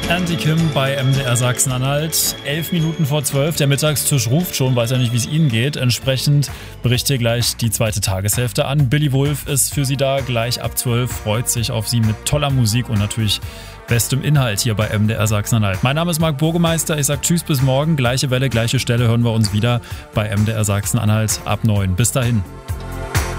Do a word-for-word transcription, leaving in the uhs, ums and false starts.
Andy Kim bei M D R Sachsen-Anhalt. Elf Minuten vor zwölf, der Mittagstisch ruft schon, weiß ja nicht, wie es Ihnen geht. Entsprechend bricht hier gleich die zweite Tageshälfte an. Billy Wolf ist für Sie da, gleich ab zwölf, freut sich auf Sie mit toller Musik und natürlich bestem Inhalt hier bei M D R Sachsen-Anhalt. Mein Name ist Marc Burgemeister, ich sage tschüss bis morgen. Gleiche Welle, gleiche Stelle, hören wir uns wieder bei M D R Sachsen-Anhalt ab neun. Bis dahin.